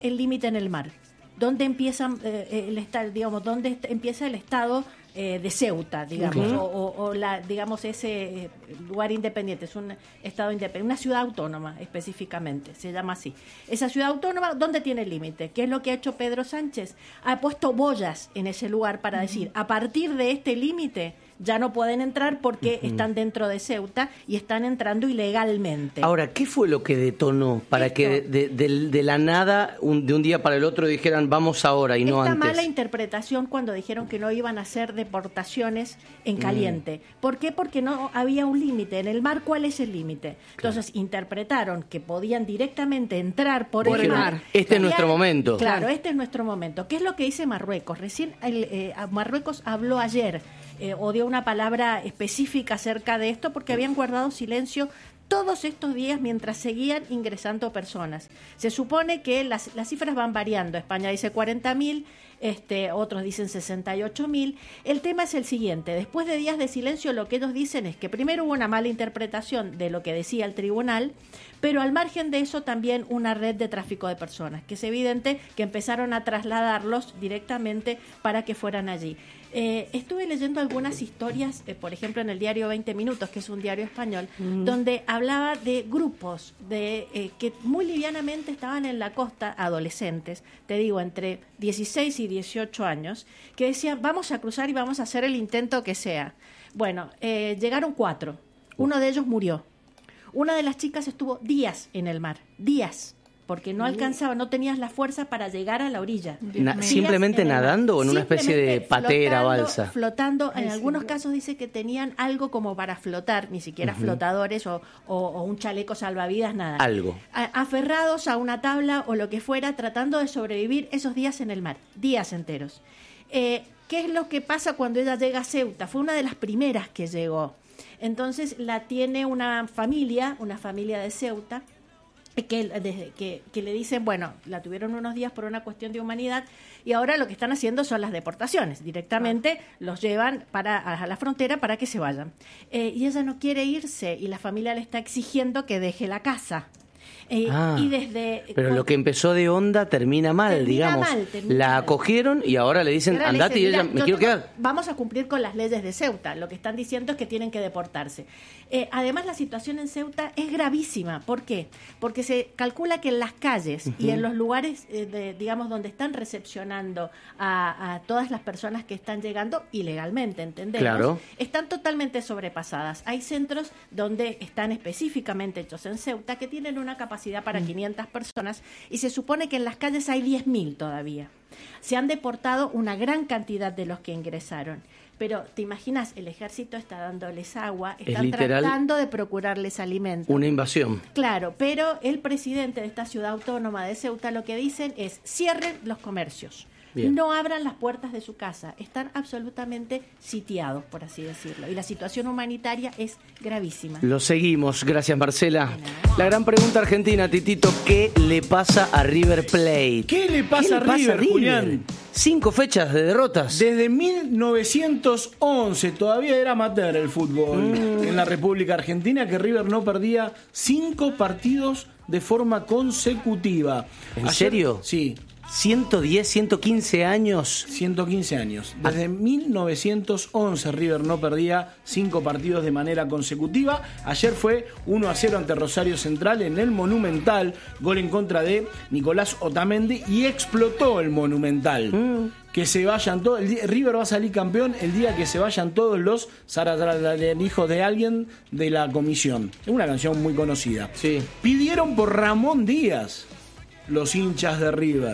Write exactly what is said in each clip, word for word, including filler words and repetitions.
el límite en el mar. ¿Dónde empieza eh, el estado, digamos, dónde empieza el estado eh, de Ceuta, digamos, uh-huh. o, o, o la, digamos, ese lugar independiente, es un estado independiente, una ciudad autónoma específicamente, se llama así. Esa ciudad autónoma, ¿dónde tiene el límite? ¿Qué es lo que ha hecho Pedro Sánchez? Ha puesto boyas en ese lugar para uh-huh. decir, a partir de este límite ya no pueden entrar porque uh-huh. están dentro de Ceuta y están entrando ilegalmente. Ahora, ¿qué fue lo que detonó para Esto, que de, de, de, de la nada, un, de un día para el otro, dijeran vamos ahora y no esta antes? Esta mala interpretación cuando dijeron que no iban a hacer deportaciones en caliente. Mm. ¿Por qué? Porque no había un límite. En el mar, ¿cuál es el límite? Entonces, claro. interpretaron que podían directamente entrar por, por el, el mar. mar. Este es nuestro momento. Claro, claro, este es nuestro momento. ¿Qué es lo que dice Marruecos? Recién el, eh, Marruecos habló ayer Eh, o dio una palabra específica acerca de esto porque habían guardado silencio todos estos días mientras seguían ingresando personas. Se supone que las, las cifras van variando. España dice cuarenta mil, este, otros dicen sesenta y ocho mil. El tema es el siguiente. Después de días de silencio, lo que ellos dicen es que primero hubo una mala interpretación de lo que decía el tribunal, pero al margen de eso también una red de tráfico de personas, que es evidente que empezaron a trasladarlos directamente para que fueran allí. Eh, estuve leyendo algunas historias, eh, por ejemplo en el diario veinte minutos, que es un diario español, mm. donde hablaba de grupos de eh, que muy livianamente estaban en la costa, adolescentes, te digo, entre dieciséis y dieciocho años, que decían, vamos a cruzar y vamos a hacer el intento que sea. Bueno, eh, llegaron cuatro, uno de ellos murió. Una de las chicas estuvo días en el mar, días. Porque no alcanzaba, no tenías la fuerza para llegar a la orilla. Na, ¿Simplemente nadando o en una especie de patera, flotando, balsa? Flotando, en algunos casos dice que tenían algo como para flotar, ni siquiera uh-huh. flotadores o, o, o un chaleco salvavidas, nada. Algo. A, aferrados a una tabla o lo que fuera, tratando de sobrevivir esos días en el mar, días enteros. Eh, ¿Qué es lo que pasa cuando ella llega a Ceuta? Fue una de las primeras que llegó. Entonces la tiene una familia, una familia de Ceuta, Que, desde, que, que le dicen, bueno, la tuvieron unos días por una cuestión de humanidad y ahora lo que están haciendo son las deportaciones. Directamente ah. los llevan para a la frontera para que se vayan. Eh, y ella no quiere irse y la familia le está exigiendo que deje la casa. Eh, ah, y desde pero cuando, lo que empezó de onda termina mal, termina digamos. Mal, termina la mal. Acogieron y ahora le dicen, ahora andate le dicen, y ella, me quiero tengo, quedar. Vamos a cumplir con las leyes de Ceuta. Lo que están diciendo es que tienen que deportarse. Eh, además, la situación en Ceuta es gravísima. ¿Por qué? Porque se calcula que en las calles uh-huh. y en los lugares, eh, de, digamos, donde están recepcionando a, a todas las personas que están llegando ilegalmente, ¿entendemos? Claro. Están totalmente sobrepasadas. Hay centros donde están específicamente hechos en Ceuta que tienen una capacidad para quinientas personas y se supone que en las calles hay diez mil todavía. Se han deportado una gran cantidad de los que ingresaron. Pero, ¿te imaginas? El ejército está dándoles agua, están tratando de procurarles alimento. Una invasión. Claro, pero el presidente de esta ciudad autónoma de Ceuta lo que dicen es cierren los comercios. Bien. No abran las puertas de su casa, están absolutamente sitiados, por así decirlo, y la situación humanitaria es gravísima. Lo seguimos, gracias Marcela. La gran pregunta argentina, Titito, ¿qué le pasa a River Plate? ¿Qué le pasa, ¿Qué le pasa a River, River, Julián? Cinco fechas de derrotas. Desde mil novecientos once, todavía era amateur el fútbol mm. en la República Argentina, que River no perdía cinco partidos de forma consecutiva. ¿En Ayer, serio? Sí. ciento diez, ciento quince años. ciento quince años. Desde mil novecientos once River no perdía cinco partidos de manera consecutiva. Ayer fue uno a cero ante Rosario Central en el Monumental. Gol en contra de Nicolás Otamendi y explotó el Monumental. Mm. Que se vayan todos. River va a salir campeón el día que se vayan todos los hijos de alguien de la comisión. Es una canción muy conocida. Sí. Pidieron por Ramón Díaz los hinchas de River.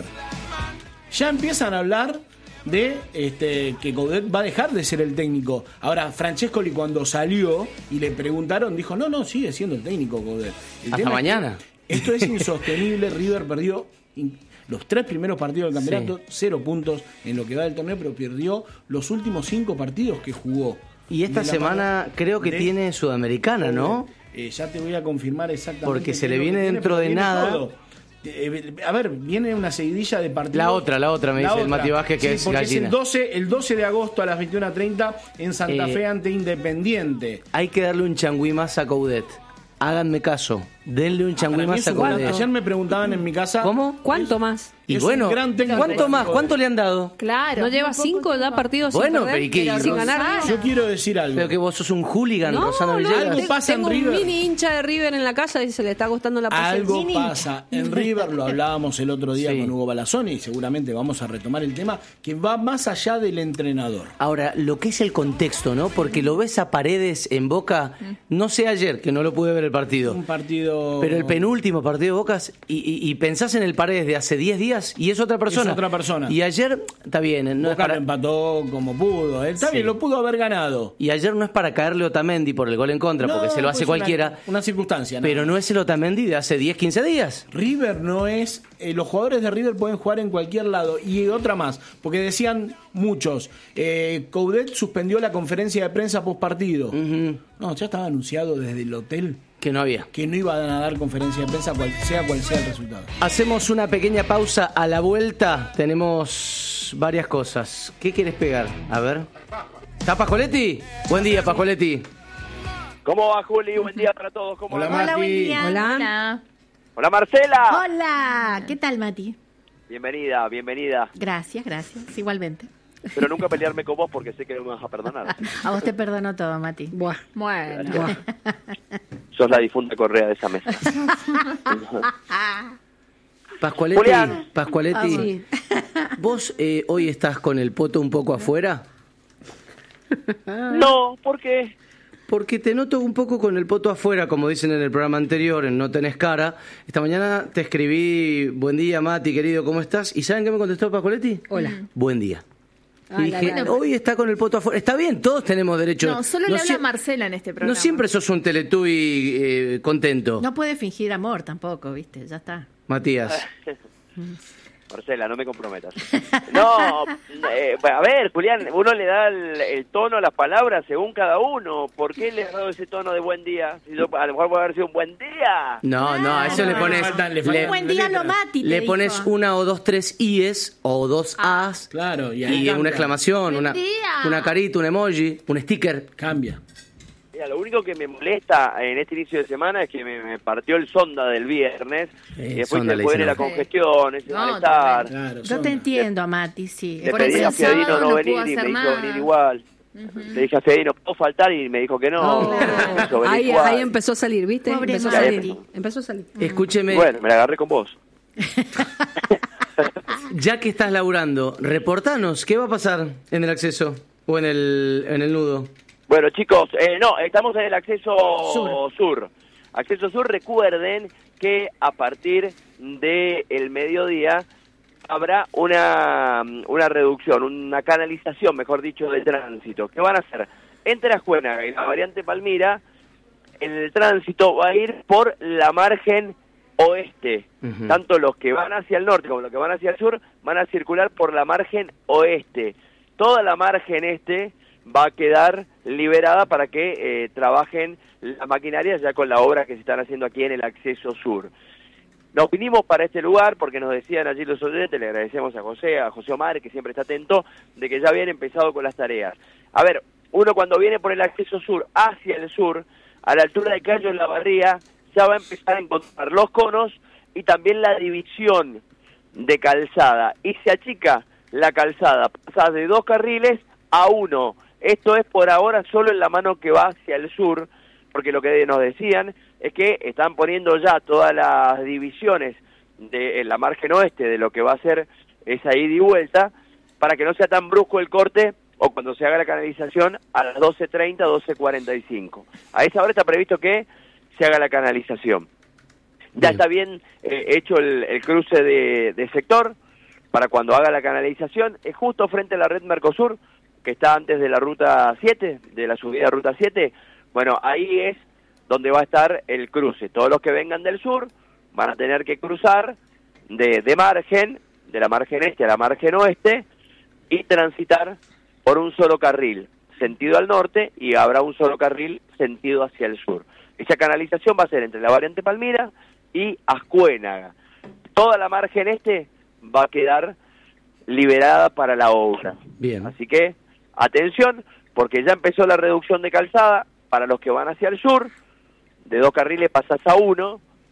Ya empiezan a hablar de este, que Coudet va a dejar de ser el técnico. Ahora, Francescoli cuando salió y le preguntaron, dijo, no, no, sigue siendo el técnico Coudet. El Hasta mañana. Es esto es insostenible. River perdió los tres primeros partidos del campeonato, sí. cero puntos en lo que va del torneo, pero perdió los últimos cinco partidos que jugó. Y esta semana mano, creo que de, tiene Sudamericana, ¿no? Eh, ya te voy a confirmar exactamente. Porque se le viene dentro de nada. Todo. A ver, viene una seguidilla de partidos. La otra, la otra, me la dice otra. El Mati Vázquez, que sí, es porque gallina. Es el doce, el doce de agosto a las veintiuna treinta en Santa eh, Fe ante Independiente. Hay que darle un changüí más a Coudet. Háganme caso. Denle un changüí Para mí más es a un gran- Cordero. Ayer me preguntaban en mi casa. ¿Cómo? ¿Cuánto más? Y Es bueno, un gran técnico. ¿cuánto más? ¿Cuánto le han dado? Claro. ¿No lleva Muy poco cinco ya tiempo. partidos sin Bueno, perder? pero ¿y qué? Pero sin ganar? Yo quiero decir algo. Creo que vos sos un hooligan, No, Rosana no, Villegas. Algo tengo, pasa en tengo un River. mini hincha de River en la casa y se le está gustando la pasión. Algo Mini pasa en River, lo hablábamos el otro día Sí. con Hugo Balazón y seguramente vamos a retomar el tema, que va más allá del entrenador. Ahora, lo que es el contexto, ¿no? Porque lo ves a Paredes en Boca, no sé ayer, que no lo pude ver el partido, Un partido... pero el penúltimo partido de Boca, y, y, y pensás en el Paredes de hace diez días y es otra persona. Es otra persona. Y ayer, está bien, no es Boca para... lo empató como pudo. Él, está Sí. bien, lo pudo haber ganado. Y ayer no es para caerle a Otamendi por el gol en contra, porque No, se lo hace pues cualquiera, Una, una circunstancia. pero no es el Otamendi de hace diez, quince días. River no es... eh, los jugadores de River pueden jugar en cualquier lado. Y otra más, porque decían muchos, eh, Coudet suspendió la conferencia de prensa post partido. No, ya estaba anunciado desde el hotel Que no había. que no iban a dar conferencia de prensa, cual, sea cual sea el resultado. Hacemos una pequeña pausa. A la vuelta tenemos varias cosas. ¿Qué quieres pegar? A ver. ¿Está Pascoletti? Buen día, Pascoletti. ¿Cómo va, Juli? Buen día para todos. ¿Cómo Hola, andan? Hola, buen Mati. día. Hola. Hola. Hola, Marcela. Hola, ¿qué tal, Mati? Bienvenida, bienvenida. Gracias, gracias, igualmente. Pero nunca pelearme con vos porque sé que no me vas a perdonar. A vos te perdono todo, Mati. Buah. Bueno. Buah. Sos la difunta Correa de esa mesa. Pascualetti, Julián. Pascualetti, Sí. ¿vos eh, hoy estás con el poto un poco afuera? No, ¿por qué? Porque te noto un poco con el poto afuera, como dicen en el programa anterior, en No Tenés Cara. Esta mañana te escribí, buen día, Mati, querido, ¿cómo estás? ¿Y saben qué me contestó Pascualetti? Hola. Buen día. Ah, Y la, dije, la. hoy está con el poto afuera. Está bien, todos tenemos derecho. No, solo le habla sie- Marcela en este programa. No siempre sos un teletubby eh, contento, No puede fingir amor tampoco, ¿viste? Ya está. Matías. Marcela, no me comprometas. No, eh, a ver, Julián, uno le da el, el tono a las palabras según cada uno. ¿Por qué le has dado ese tono de buen día? Si yo- a lo mejor puede haber sido un buen día. No, no, a eso Ah, le no, pones... le faltan- le le- faltan- Buen día, lo Mati. te Le dijo. pones una o dos, tres ies o dos as Claro, y y, ahí cambia. una exclamación, una, día. una carita, un emoji, un sticker. Cambia. Mira, lo único que me molesta en este inicio de semana es que me, me partió el sonda del viernes Eh, y después sonda se le puede dicen la ahora. congestión, ese No, malestar. Claro, Yo son- te entiendo, a Mati, sí. Le Por pedí eso a el sábado Fiadino no no venir pudo y me hacer hizo nada. venir igual. Le dije a Fiadino, ¿puedo faltar? Y me dijo que no. Oh. Me hizo venir Ahí, igual. ahí empezó a salir, ¿viste? Pobre Empezó a Mati. salir. Empezó a salir. Escúcheme, Bueno, me la agarré con vos. ya que estás laburando, reportanos, ¿qué va a pasar en el acceso o en el, en el nudo? Bueno, chicos, eh, no, estamos en el acceso Sur. sur. Acceso sur, recuerden que a partir del mediodía habrá una, una reducción, una canalización, mejor dicho, de tránsito. ¿Qué van a hacer? Entre Ascuénaga y la variante Palmira, el tránsito va a ir por la margen oeste. Ujú. Tanto los que van hacia el norte como los que van hacia el sur van a circular por la margen oeste. Toda la margen este va a quedar liberada para que eh, trabajen las maquinarias ya con la obra que se están haciendo aquí en el acceso sur. Nos vinimos para este lugar porque nos decían allí los oyentes, le agradecemos a José, a José Omar, que siempre está atento, de que ya habían empezado con las tareas. A ver, uno cuando viene por el acceso sur hacia el sur, a la altura de Cayo en la Barría, ya va a empezar a encontrar los conos y también la división de calzada. Y se achica la calzada, pasa de dos carriles a uno. Esto es por ahora solo en la mano que va hacia el sur, porque lo que nos decían es que están poniendo ya todas las divisiones de en la margen oeste de lo que va a ser esa ida y vuelta, para que no sea tan brusco el corte o cuando se haga la canalización a las doce treinta, doce cuarenta y cinco. A esa hora está previsto que se haga la canalización. Ya Bien. está bien eh, hecho el, el cruce de, de sector para cuando haga la canalización. Es justo frente a la red Mercosur, que está antes de la ruta siete, de la subida a ruta siete. Bueno, ahí es donde va a estar el cruce. Todos los que vengan del sur van a tener que cruzar de, de margen, de la margen este a la margen oeste, y transitar por un solo carril, sentido al norte, y habrá un solo carril sentido hacia el sur. Esa canalización va a ser entre la variante Palmira y Ascuénaga. Toda la margen este va a quedar liberada para la obra. Bien. Así que, atención, porque ya empezó la reducción de calzada para los que van hacia el sur, de dos carriles pasas a uno,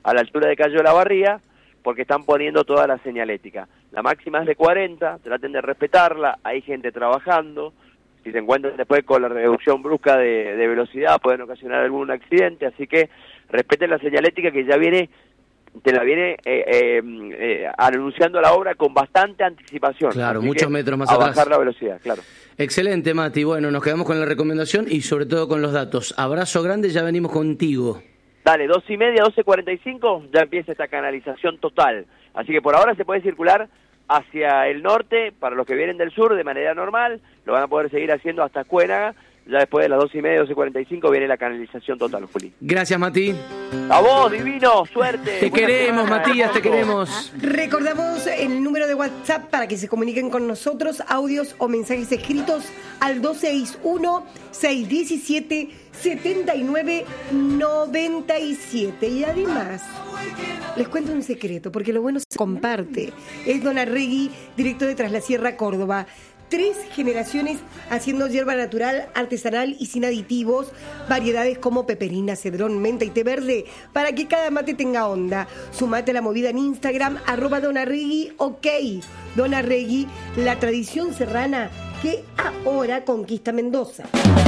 a la altura de Cayo de la Barría, porque están poniendo toda la señalética. La máxima es de cuarenta, traten de respetarla, hay gente trabajando, si se encuentran después con la reducción brusca de, de velocidad pueden ocasionar algún accidente, así que respeten la señalética que ya viene, te la viene eh, eh, eh, anunciando la obra con bastante anticipación. Claro, así muchos que metros más a atrás. bajar la velocidad, claro. Excelente, Mati. Bueno, nos quedamos con la recomendación y sobre todo con los datos. Abrazo grande, ya venimos contigo. Dale, dos y media, doce cuarenta y cinco, ya empieza esta canalización total. Así que por ahora se puede circular hacia el norte, para los que vienen del sur, de manera normal, lo van a poder seguir haciendo hasta Cuénaga. Ya después de las dos y media, doce cuarenta y cinco, viene la canalización total, Juli. Gracias, Mati. A vos, divino, suerte. Te Buena queremos, semana, Matías, te hermoso. queremos. Recordamos el número de WhatsApp para que se comuniquen con nosotros, audios o mensajes escritos al dos seis uno, seis uno siete, siete nueve nueve siete. Y además, les cuento un secreto, porque lo bueno se comparte. Es Don Arregui, director de Tras la Sierra, Córdoba. Tres generaciones haciendo hierba natural, artesanal y sin aditivos, variedades como peperina, cedrón, menta y té verde, para que cada mate tenga onda. Sumate a la movida en Instagram, arroba Don Arregui, ok. Don Arregui, la tradición serrana que ahora conquista Mendoza.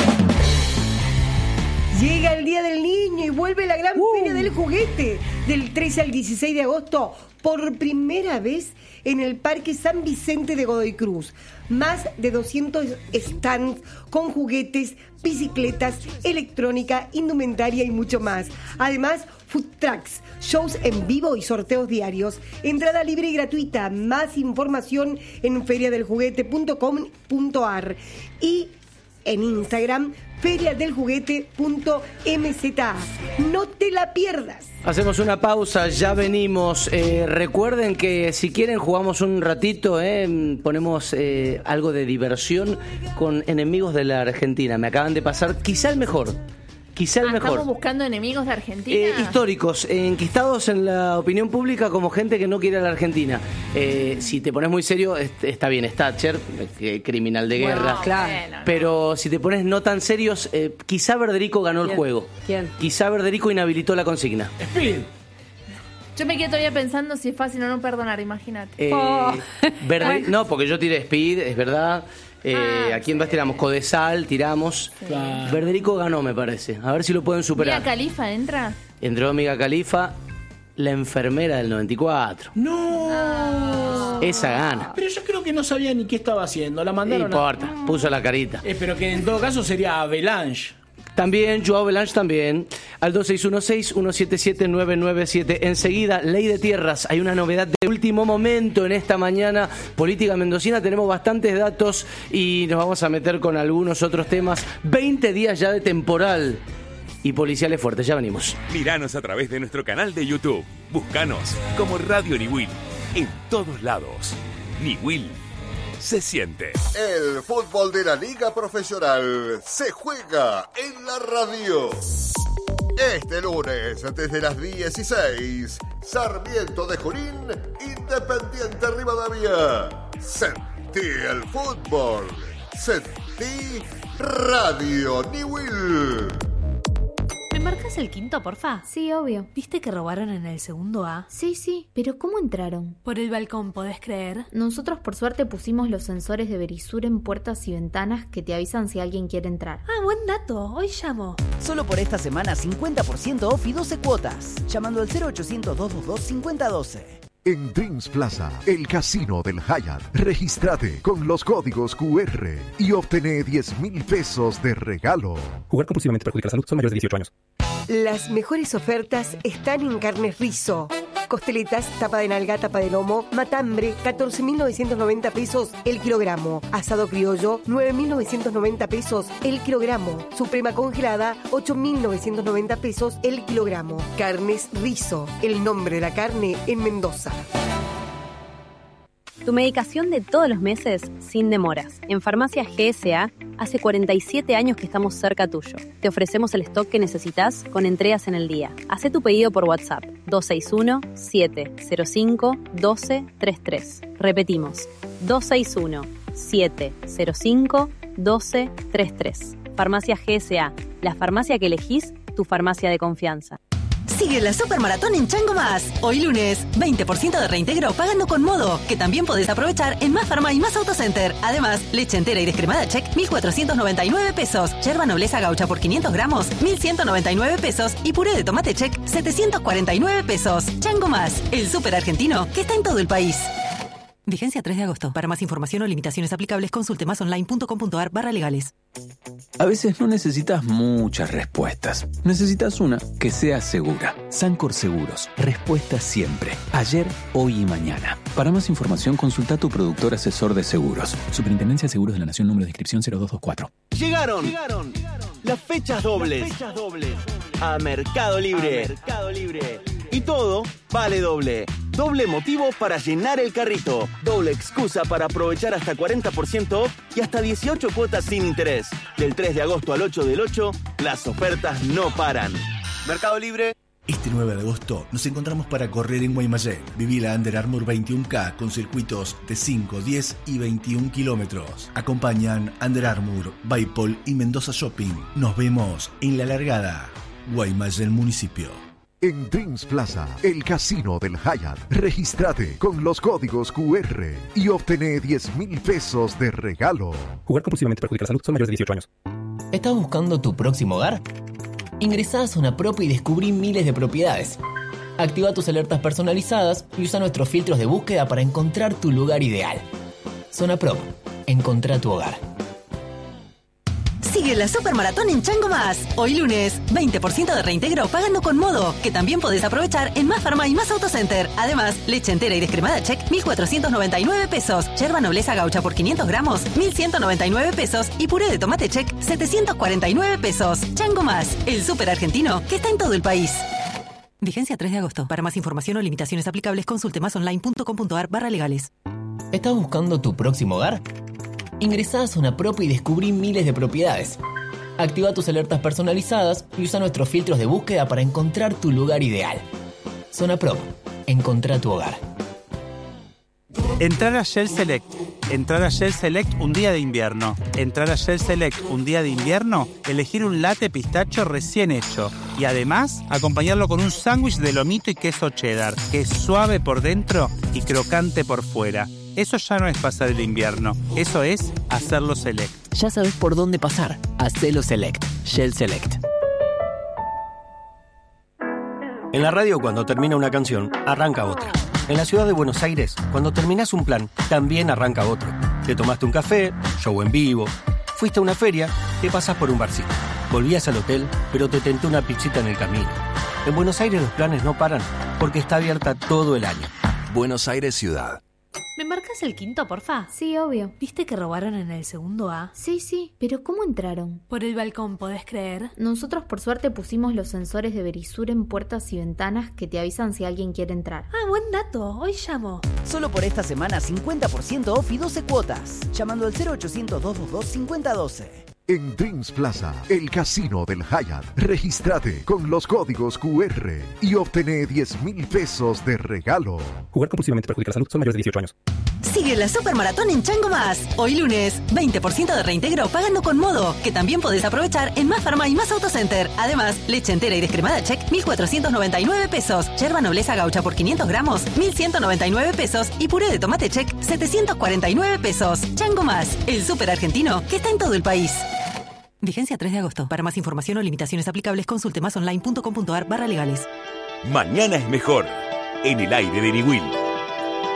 Llega el Día del Niño y vuelve la gran uh. Feria del Juguete del trece al dieciséis de agosto, por primera vez en el Parque San Vicente de Godoy Cruz. Más de doscientos stands con juguetes, bicicletas, electrónica, indumentaria y mucho más. Además, food trucks, shows en vivo y sorteos diarios. Entrada libre y gratuita. Más información en feria del juguete punto com punto a r y en Instagram, feria del juguete punto m z a. No te la pierdas. Hacemos una pausa, ya venimos. Eh, recuerden que si quieren jugamos un ratito, eh, ponemos eh, algo de diversión con enemigos de la Argentina. Me acaban de pasar quizá el mejor. Quizá el Ah, mejor. ¿Estamos buscando enemigos de Argentina? Eh, históricos, eh, enquistados en la opinión pública como gente que no quiere a la Argentina. Eh, si te pones muy serio, est- está bien, es Thatcher, eh, criminal de guerra. Bueno, claro. bueno, no. Pero si te pones no tan serios, eh, quizá Verderico ganó el ¿Quién? juego. ¿Quién? Quizá Verderico inhabilitó la consigna. Speed. Yo me quedo todavía pensando si es fácil o no perdonar, imagínate. Eh, Oh. Verde- no, porque yo tiré Speed, es verdad. Eh, Ah, ¿A quién más tiramos? Codesal, tiramos. Claro. Verderico ganó, me parece. A ver si lo pueden ¿Mia superar. Khalifa entra? Entró Miga Khalifa, la enfermera del noventa y cuatro. No. Esa gana. Pero yo creo que no sabía ni qué estaba haciendo. La No mandaron a... importa, puso la carita. Eh, pero que en todo caso sería Avalanche. También, Joao Belange también, al dos seis uno seis, uno siete siete, nueve nueve siete. Enseguida, Ley de Tierras, hay una novedad de último momento en esta mañana. Política mendocina, tenemos bastantes datos y nos vamos a meter con algunos otros temas. veinte días ya de temporal y policiales fuertes, ya venimos. Míranos a través de nuestro canal de YouTube. Búscanos como Radio Niwil en todos lados. Niwil se siente. El fútbol de la Liga Profesional se juega en la radio. Este lunes, desde las dieciséis, Sarmiento de Junín, Independiente Rivadavia. Sentí el fútbol. Sentí Radio Niwil. ¿Me marcas el quinto, porfa? Sí, obvio. ¿Viste que robaron en el segundo A? Sí, sí. Pero ¿cómo entraron? Por el balcón, ¿podés creer? Nosotros por suerte pusimos los sensores de Verisur en puertas y ventanas que te avisan si alguien quiere entrar. Ah, buen dato. Hoy llamo. Solo por esta semana cincuenta por ciento off y doce cuotas. Llamando al cero ochocientos, dos dos dos, cinco cero uno dos. En Dreams Plaza, el casino del Hyatt. Regístrate con los códigos cu erre y obtené diez mil pesos de regalo. Jugar compulsivamente perjudica la salud. Son mayores de dieciocho años. Las mejores ofertas están en Carnes Rizo. Costeletas, tapa de nalga, tapa de lomo, matambre, catorce mil novecientos noventa pesos el kilogramo. Asado criollo, nueve mil novecientos noventa pesos el kilogramo. Suprema congelada, ocho mil novecientos noventa pesos el kilogramo. Carnes Rizo, el nombre de la carne en Mendoza. Tu medicación de todos los meses sin demoras. En Farmacia G S A, hace cuarenta y siete años que estamos cerca tuyo. Te ofrecemos el stock que necesitas con entregas en el día. Hacé tu pedido por WhatsApp dos seis uno, siete cero cinco, uno dos tres tres. Repetimos, dos seis uno, siete cero cinco, uno dos tres tres. Farmacia G S A, la farmacia que elegís, tu farmacia de confianza. Sigue la Supermaratón en Chango Más. Hoy lunes, veinte por ciento de reintegro pagando con Modo, que también podés aprovechar en Más Farma y Más Autocenter. Además, leche entera y descremada Check, mil cuatrocientos noventa y nueve pesos. Yerba Nobleza Gaucha por quinientos gramos, mil ciento noventa y nueve pesos. Y puré de tomate Check, setecientos cuarenta y nueve pesos. Chango Más, el súper argentino que está en todo el país. Vigencia tres de agosto. Para más información o limitaciones aplicables, consulte másonline.com.ar barra legales. A veces no necesitas muchas respuestas. Necesitas una que sea segura. Sancor Seguros. Respuesta siempre. Ayer, hoy y mañana. Para más información, consulta a tu productor asesor de seguros. Superintendencia de Seguros de la Nación, número de inscripción cero dos dos cuatro. Llegaron, Llegaron. las fechas dobles. Las fechas dobles. A Mercado Libre. A Mercado Libre. Y todo vale doble. Doble motivo para llenar el carrito. Doble excusa para aprovechar hasta cuarenta por ciento off y hasta dieciocho cuotas sin interés. Del tres de agosto al ocho del ocho, las ofertas no paran. Mercado Libre. Este nueve de agosto nos encontramos para correr en Guaymallén. Viví la Under Armour veintiuno K con circuitos de cinco, diez y veintiún kilómetros. Acompañan Under Armour, Baipol y Mendoza Shopping. Nos vemos en la largada. Guaymallén Municipio. En Dreams Plaza, el casino del Hyatt. Regístrate con los códigos Q R y obtené diez mil pesos de regalo. Jugar compulsivamente perjudica la salud. Son mayores de dieciocho años. ¿Estás buscando tu próximo hogar? Ingresá a Zona Prop y descubrí miles de propiedades. Activa tus alertas personalizadas y usa nuestros filtros de búsqueda para encontrar tu lugar ideal. Zona Prop. Encontrá tu hogar. Sigue la Supermaratón en Chango Más. Hoy lunes, veinte por ciento de reintegro pagando con Modo, que también podés aprovechar en Más Farma y Más Autocenter. Además, leche entera y descremada Check, mil cuatrocientos noventa y nueve pesos. Yerba Nobleza Gaucha por quinientos gramos, mil ciento noventa y nueve pesos. Y puré de tomate Check, setecientos cuarenta y nueve pesos. Chango Más, el súper argentino que está en todo el país. Vigencia tres de agosto. Para más información o limitaciones aplicables, consulte másonline.com.ar barra legales. ¿Estás buscando tu próximo hogar? Ingresá a Zona Prop y descubrí miles de propiedades. Activa tus alertas personalizadas y usa nuestros filtros de búsqueda para encontrar tu lugar ideal. Zona Prop. Encontrá tu hogar. Entrar a Shell Select. Entrar a Shell Select un día de invierno. Entrar a Shell Select un día de invierno, elegir un latte pistacho recién hecho. Y además, acompañarlo con un sándwich de lomito y queso cheddar, que es suave por dentro y crocante por fuera. Eso ya no es pasar el invierno, eso es hacerlo Select. Ya sabes por dónde pasar. Hacelo Select. Shell Select. En la radio, cuando termina una canción, arranca otra. En la ciudad de Buenos Aires, cuando terminás un plan, también arranca otro. Te tomaste un café, show en vivo, fuiste a una feria, te pasás por un barcito. Volvías al hotel, pero te tentó una pizzita en el camino. En Buenos Aires los planes no paran, porque está abierta todo el año. Buenos Aires Ciudad. ¿Me marcas el quinto, porfa? Sí, obvio. ¿Viste que robaron en el segundo A? Sí, sí. ¿Pero cómo entraron? Por el balcón, ¿podés creer? Nosotros por suerte pusimos los sensores de Verisur en puertas y ventanas que te avisan si alguien quiere entrar. Ah, buen dato. Hoy llamo. Solo por esta semana cincuenta por ciento off y doce cuotas. Llamando al cero ochocientos, dos dos dos, cinco cero uno dos. En Dreams Plaza, el casino del Hyatt. Regístrate con los códigos Q R y obtené diez mil pesos de regalo. Jugar compulsivamente perjudica la salud. Son mayores de dieciocho años. Sigue la Supermaratón en Chango Más. Hoy lunes, veinte por ciento de reintegro pagando con Modo, que también podés aprovechar en Más Farma y Más Autocenter. Además, leche entera y descremada Check, mil cuatrocientos noventa y nueve pesos. Yerba Nobleza Gaucha por quinientos gramos, mil ciento noventa y nueve pesos. Y puré de tomate Check, setecientos cuarenta y nueve pesos. Chango Más, el súper argentino que está en todo el país. Vigencia tres de agosto. Para más información o limitaciones aplicables, consulte másonline.com.ar barra legales. Mañana es mejor. En el aire de Niwil.